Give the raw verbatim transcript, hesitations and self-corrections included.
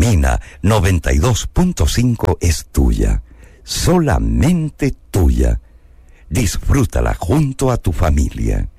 Mina noventa y dos punto cinco es tuya, solamente tuya. Disfrútala junto a tu familia.